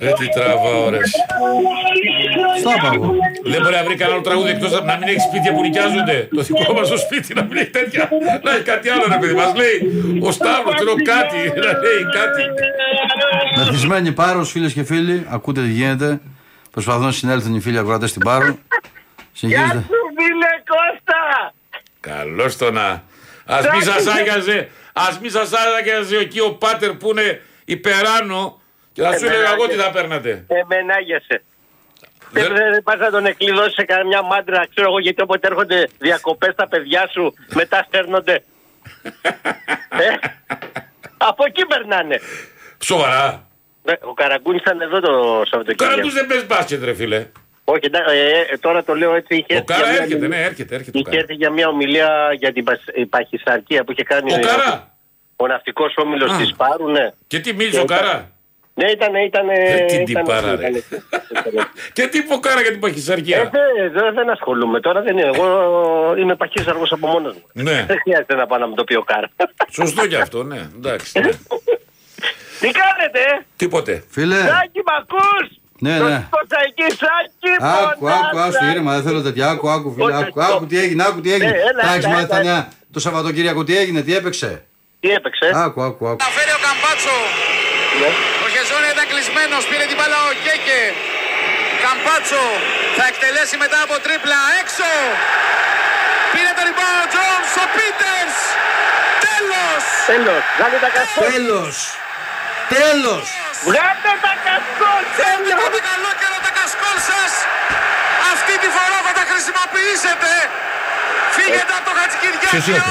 Τι τραβάω ρε. Στάπαγο. Δεν μπορεί να βρει κανένα άλλο τραγούδι εκτός να μην έχει σπίτια που νοικιάζονται. Το δικό μας το σπίτι να μην έχει τέτοια. Να έχει κάτι άλλο, ρε παιδί. Μας λέει ο Σταύρος, θέλω κάτι. Να λέει κάτι. Μεθυσμένοι Πάρος, φίλες και φίλοι, ακούτε τι γίνεται. Προσπαθούν να συνέλθουν οι φίλοι ακροατές στην Πάρο. Γεια σου φίλε Κώστα! Καλώς το να. Ας μη σας άγιαζε εκεί ο πάτερ που είναι υπεράνω και θα σου έλεγα εγώ τι θα παίρνατε. Εμενάγεσαι. Δεν πας να τον εκκλειδώσεις σε καμιά μάντρα, ξέρω εγώ, γιατί όποτε έρχονται διακοπές τα παιδιά σου μετά στέρνονται. Από εκεί περνάνε. Σοβαρά. Ο Καραγκούνης ήταν εδώ το Σαββατοκύριακο. Ο Καραγκούνης δεν παίζει μπάσκετ ρε φίλε. Όχι, τώρα το λέω έτσι. Ο Κάρα έρχεται, ναι, έρχεται. Είχε έρθει για μια ομιλία για την παχυσαρκία που είχε κάνει ο Κάρα. Ο ναυτικός όμιλος της Πάρου, ναι. Και τι μίλησε ο Κάρα. Ναι, ήταν. Τι τυπάρα, ρε. Και τι είπε ο Κάρα για την παχυσαρκία. Δεν ασχολούμαι τώρα, δεν είναι. Εγώ είμαι παχύσαρκος από μόνος μου. Ναι. Δεν χρειάζεται να πάω να μου το πει ο Κάρα. Σωστό κι αυτό, ναι. Εντάξει. Τι κάνετε, Τίποτε. Φίλε. Σάκη, μ' ακούς? Ναι. Άκου, ήρεμα, δεν θέλω τέτοια. Άκου, φίλε. Άκου τι έγινε. Τα έχεις μάθει το Σαββατοκύριακο τι έγινε, τι έπαιξε. Τι έπαιξε. Άκου. Τα φέρει ο Καμπάτσο. Ο Χεζόνια ήταν κλεισμένος, πήρε την μπάλα ο Κέκε. Καμπάτσο θα εκτελέσει μετά από τρίπλα έξω. Πήρε το rebound ο Τζόνς, ο Πίτερς. Τέλος. Βγάλε τα κασκόλ. Τέλος. Βγάλε τα κασκόλ. Θέλετε καλό καιρό τα κασκόλ σας. Αυτή τη φορά θα τα χρησιμοποιήσετε. Φύγετε από το Χατζικυριάκιο.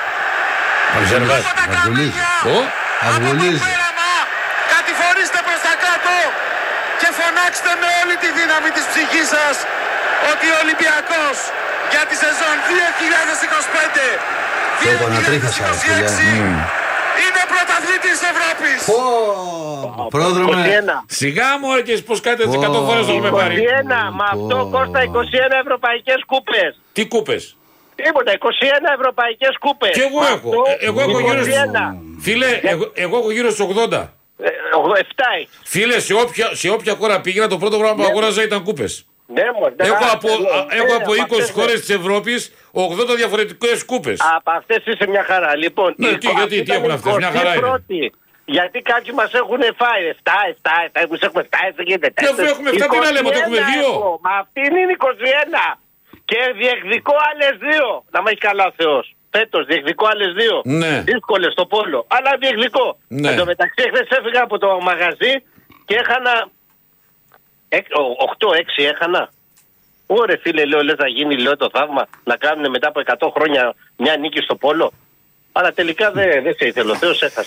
Αυγολίζει. Κατηφορήστε προς τα κάτω και φωνάξτε με όλη τη δύναμη της ψυχής σας ότι ο Ολυμπιακός για τη σεζόν 2025-2026 είναι πρωταθλητής Ευρώπης. Πρόδρομε. Σιγά μου και πως κάτι 100 φορές το έχουμε πάρει. 21, με αυτό Κώστα 21 ευρωπαϊκές κούπες. Τι κούπες? Τίποτα, 21 ευρωπαϊκές κούπες. Και εγώ έχω. Εγώ έχω γύρω στους... Φίλε, εγώ έχω γύρω στους 80. 7. Φίλε, σε όποια χώρα πήγαινα, το πρώτο πράγμα που αγόραζα ήταν κούπες. Ναι, Έχω από 20 χώρες της Ευρώπης 80 διαφορετικές κούπες. Από αυτές είσαι μια χαρά. Λοιπόν, ναι, τι έχουν αυτές, μια χαρά είναι. Γιατί κάποιοι μας έχουν φάει 7, εμείς έχουμε 7, δεν γίνεται 4. Και αφού έχουμε 7, τι να λέμε, το έχουμε 2. Μα αυτή είναι 21. Και διεκδικώ άλλες 2. Να με έχει καλά ο Θεός. Φέτος διεκδικώ άλλες 2. Ναι. Δύσκολες στο πόλο. Αλλά διεκδικώ. Ναι. Εν τω μεταξύ, χθες έφυγα από το μαγαζί και έχανα 8-6 έχανα. Ωρε φίλε, λέω, λες να γίνει, λέω, το θαύμα να κάνουν μετά από 100 χρόνια μια νίκη στο πόλο. Αλλά τελικά δεν σε ήθελε ο Θεός, έχασε.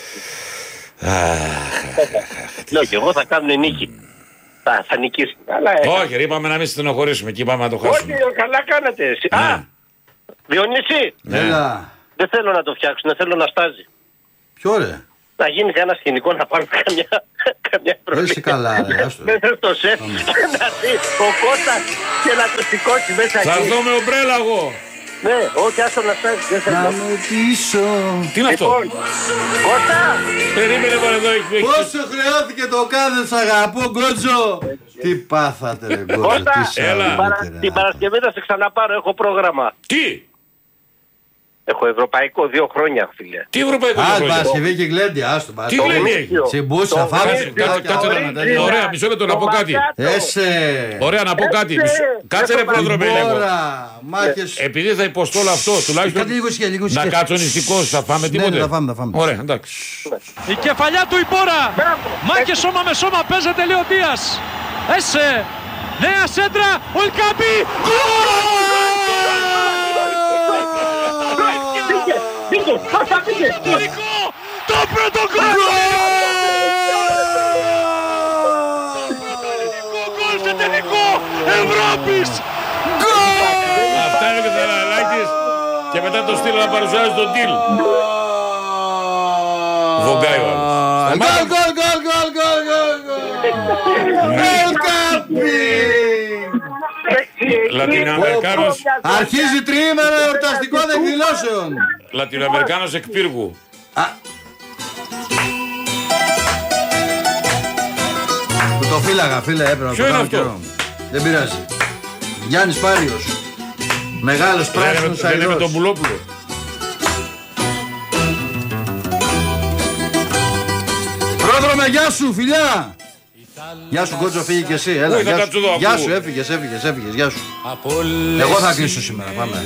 Λέω και εγώ θα κάνουν νίκη. Θα νικήσει. Όχι, είπαμε να μην στενοχωρήσουμε και είπαμε να το χάσουμε. Όχι, καλά κάνατε. Α, Διονύση. Έλα. Δεν θέλω να το φτιάξουν, θέλω να στάζει. Ποιο ρε? Να γίνει κανένα σκηνικό να πάρουν καμιά προβλήμα. Είσαι καλά ρε, άστο. Δεν θέλω το σεφ να δει ο Κώστας και να το σηκώσει μέσα εκεί. Θα δω με ομπρέλα εγώ. Ναι, όχι, άσο να στάζει. Να με πίσω. Τι είναι αυτό? Κώστα. Περίμενε μόνο εδώ. Πόσο χρεώθηκε το κάθε σ' αγαπώ Γκότζο. Τι πάθατε ρε Γκότζο. Την Παρασκευή θα σε ξαναπάρω, έχω πρόγραμμα. Τι? Έχω ευρωπαϊκό 2 χρόνια, φίλε. Τι ευρωπαϊκό 2 χρόνια? Παρασκευή και Γκλέντι, άστο. Τι Γκλέντι έχει? Συμπούσα, φάμε. Ωραία, μισό λεπτό να πω κάτι. Ωραία, να πω κάτι. Κάτσε ρε πρόδρομε λίγο. Επειδή θα υποστώ όλο αυτό, τουλάχιστον να κάτσω νηστικός, θα φάμε τίποτε? Θα φάμε. Ωραία, εντάξει. Η κεφαλιά του Ιμπόρα. Μάχε σώμα με σώμα, παίζεται λέει ο Δίας. Έσε. Νέα σέντρα, ο Ελκαμπή. Το πρώτο γκολ! Γκολ σε τελικό Ευρώπης! Αυτά είναι και τα λαϊκής και μετά το στείλω να παρουσιάζει τον Τιλ. Βογκάει ο άλλος. Λατινοαμερικάνος. Αρχίζει τριήμερο εορταστικών εκδηλώσεων. Λατινοαμερικάνος εκ πύργου. Το φύλαγα, φίλε, έπρεπε να το κάνω καιρό. Δεν πειράζει. Γιάννης Πάριος. Μεγάλος πράσινος αηδός. Δεν είναι τον Πουλόπουλο. Πρόδρομε, γεια σου, φιλιά. Γεια σου, Κότσο, φύγει και εσύ. Έλα, γεια σου, έφυγες, γεια σου. Εγώ θα κλείσω σήμερα, πάμε.